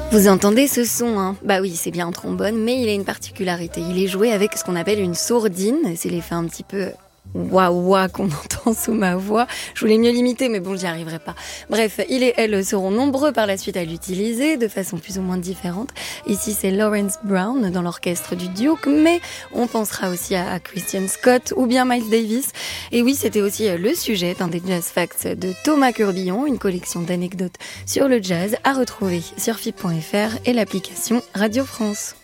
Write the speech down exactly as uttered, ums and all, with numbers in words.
Vous entendez ce son, hein? Bah oui, c'est bien un trombone, mais il a une particularité. Il est joué avec ce qu'on appelle une sourdine. C'est l'effet un petit peu wah wah qu'on entend sous ma voix. Je voulais mieux l'imiter, mais bon, j'y arriverai pas. Bref, il et elle seront nombreux par la suite à l'utiliser, de façon plus ou moins différente. Ici, c'est Lawrence Brown dans l'orchestre du Duke, mais on pensera aussi à Christian Scott ou bien Miles Davis. Et oui, c'était aussi le sujet d'un des Jazz Facts de Thomas Curbillon, une collection d'anecdotes sur le jazz à retrouver sur F I P point F R et l'application Radio France.